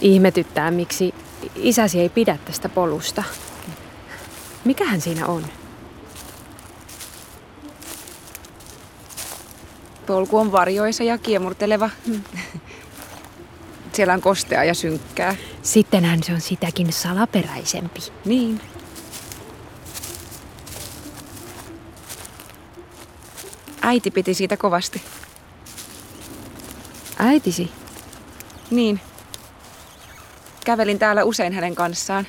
Ihmetyttää, miksi isäsi ei pidä tästä polusta. Mikähän siinä on? Polku on varjoisa ja kiemurteleva. Siellä on kostea ja synkkää. Sittenhän se on sitäkin salaperäisempi. Niin. Äiti piti siitä kovasti. Äitisi? Niin. Kävelin täällä usein hänen kanssaan.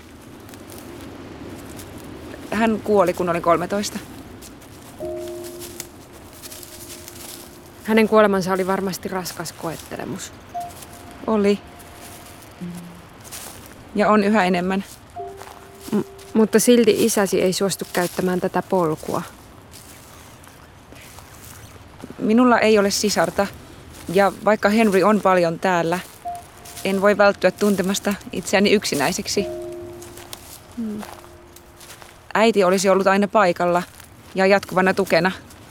Hän kuoli, kun oli 13. Hänen kuolemansa oli varmasti raskas koettelemus. Oli. Ja on yhä enemmän. Mutta silti isäsi ei suostu käyttämään tätä polkua. Minulla ei ole sisarta. Ja vaikka Henry on paljon täällä, en voi välttyä tuntemasta itseäni yksinäiseksi. Äiti olisi ollut aina paikalla ja jatkuvana tukena.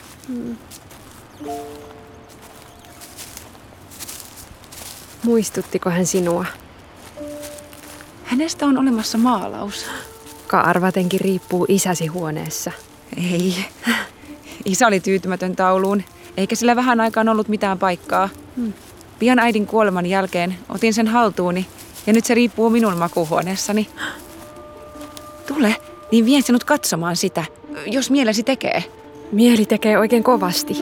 Muistuttiko hän sinua? Hänestä on olemassa maalaus. Arvatenkin riippuu isäsi huoneessa. Ei. Isä oli tyytymätön tauluun, eikä sillä vähän aikaan ollut mitään paikkaa. Pian äidin kuoleman jälkeen otin sen haltuuni ja nyt se riippuu minun makuuhuoneessani. Tule, niin vien sinut katsomaan sitä, jos mielesi tekee. Mieli tekee oikein kovasti.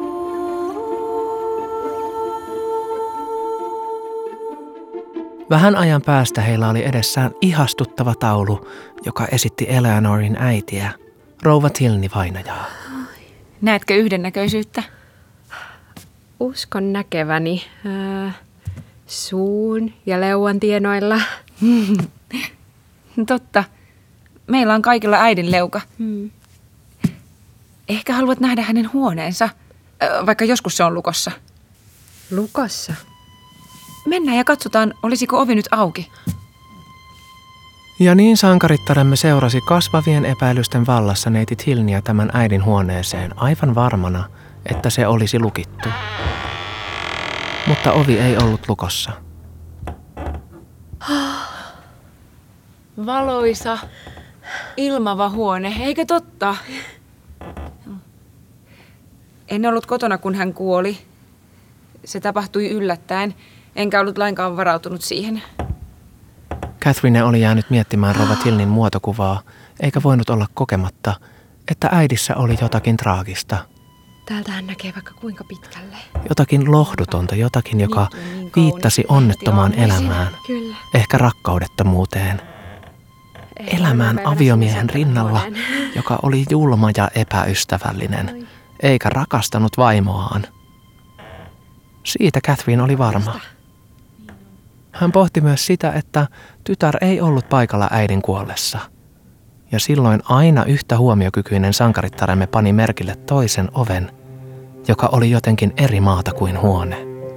Vähän ajan päästä heillä oli edessään ihastuttava taulu, joka esitti Eleanorin äitiä, rouva Tilney-vainajaa. Näetkö yhdennäköisyyttä? Uskon näkeväni suun ja leuan tienoilla. Totta. Meillä on kaikilla äidin leuka. Ehkä haluat nähdä hänen huoneensa, vaikka joskus se on lukossa. Lukossa? Mennään ja katsotaan, olisiko ovi nyt auki. Ja niin sankarittaremme seurasi kasvavien epäilysten vallassa neiti Tilniä tämän äidin huoneeseen aivan varmana, että se olisi lukittu. Mutta ovi ei ollut lukossa. Valoisa, ilmava huone, eikö totta? En ollut kotona, kun hän kuoli. Se tapahtui yllättäen, enkä ollut lainkaan varautunut siihen. Catherine oli jäänyt miettimään rouva Tilnin muotokuvaa, eikä voinut olla kokematta, että äidissä oli jotakin traagista. Täältähän näkee vaikka kuinka pitkälle. Jotakin lohdutonta, jotakin, joka viittasi onnettomaan elämään, ehkä rakkaudettomuuteen. Elämään aviomiehen rinnalla, joka oli julma ja epäystävällinen, eikä rakastanut vaimoaan. Siitä Catherine oli varma. Hän pohti myös sitä, että tytär ei ollut paikalla äidin kuollessa. Ja silloin aina yhtä huomiokykyinen sankarittaremme pani merkille toisen oven, joka oli jotenkin eri maata kuin huone.